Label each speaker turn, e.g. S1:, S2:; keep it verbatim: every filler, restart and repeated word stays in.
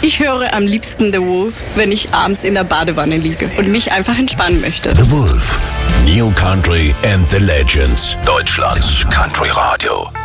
S1: Ich höre am liebsten The Wolf, wenn ich abends in der Badewanne liege und mich einfach entspannen möchte.
S2: The Wolf, New Country and the Legends, Deutschlands Country Radio.